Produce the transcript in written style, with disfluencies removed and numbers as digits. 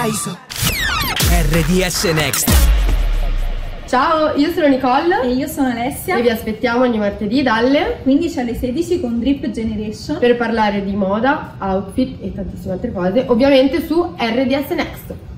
RDS Next. Ciao, io sono Nicole e io sono Alessia e vi aspettiamo ogni martedì dalle 15 alle 16 con Drip Generation per parlare di moda, outfit e tantissime altre cose, ovviamente su RDS Next.